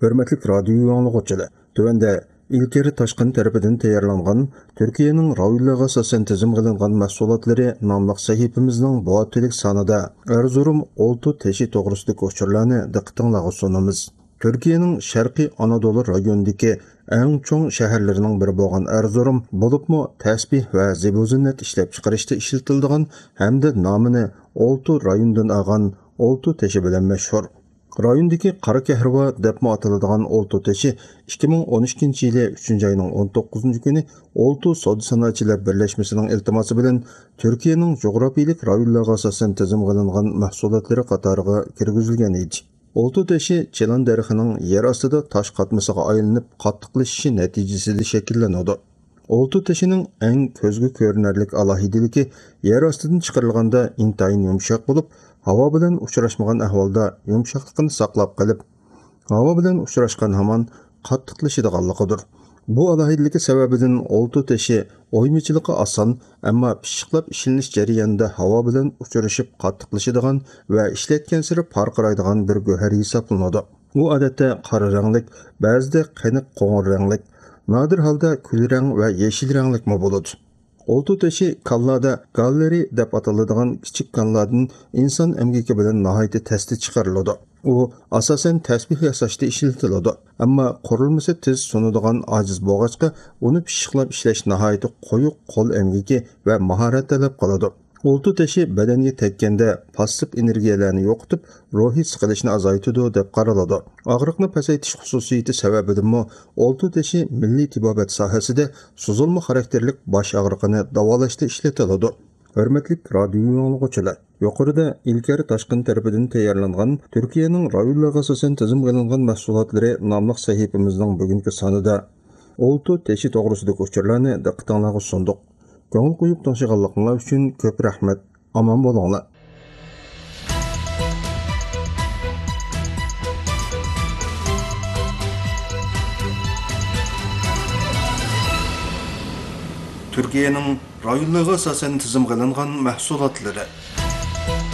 Hörmətli radio anlıqçılar, tövəndə İlkeri Taşqın tərəfindən tayarlanğan Türkiye'nin rayonlarga asasen tizim qilingan mahsulotlari nomli sahifamizning bu haftalık sanida Erzurum oltu teshi to'g'risidagi uchurlarni diqqatingizga sunamiz. Türkiye'nin Sharqiy Anadolu rayonidagi eng cho'ng shaharlarining biri bo'lgan Erzurum bo'libmi tasbih va zibu-ziynat ishlab chiqarishda ishlatiladigan hamda nomini oltu rayondan olgan oltu teshi bilan mashhur. Rayondagi Qara Kahrava deb ataladigan oltu teshi 2012 yili 3-oyning 19 kuni oltu savdo sanoatchilar birlashmasining iltimosi bilan Turkiyaning jo'grafiyalik rayonlarga asosan tizim qilingan mahsulotlari qatoriga kirgizilgan edi. Oltu teshi Chelan daraxining yer ostida tosh qatmasiga aylanib qattiqlashishi natijasida shakllanadi. Oltu teshining eng ko'zga ko'rinarlik alohidaligi yer ostidan chiqarilganda intayin yumshoq bo'lib, havo bilan uchrashmagan ahvolda yumshoqligini saqlab qolib, havo bilan uchrashgan hamon qattiqlashadiganligidir. Bu alohidaligi sababidan oltu teshi o'ymichiligi oson, ammo pishiqlab ishlanish jarayonida havo bilan uchrashib qattiqlashadigan va ishlatgan siri farqiraydigan bir go'har hisoblanadi. U odatda qora ranglik, ba'zida qaniq qo'ng'ir ranglik, nadir holda kul rang va yashil ranglikmi bo'ladi. Oltu teshi kallada galleri deb ataladigan kichik kallardan inson emgaki bilan nihoyatda tezda chiqariladi. U asosan tasbih yasashda ishlatiladi, ammo qurilmasi tez sunadigan ojiz bo'lg'achqa uni pishiqlab ishlash nihoyatda qo'yiq qo'l emgaki va mahorat talab qiladi. Oltu teshi badanga tekkanda passiv energiyalarni yo'qotib, ruhiy siqilishni azaytadi deb qaraladi. Og'riqni pasaytish xususiyati sababidanmi oltu teshi milliy tibobat sohasida suzilma xarakterlik bosh og'riqini davolashda ishlatiladi. Hörmətli radio anlıqçılar, yuqorida İlkeri Taşqın tərəfindən tayarlanğan Türkiye'nin rayonlarga asosan tizim qilingan mahsulotlari nomli sahifamizning bugungi sonida oltu teshi to'g'risidagi uchurlarni diqqatingizga sundiq. Көңіл қойып тыңшығанлығыңыз үшін көп рахмет. Аман болыңlar. Türkiye'nin rayonlarga asosan tizim qilingan mahsulotlari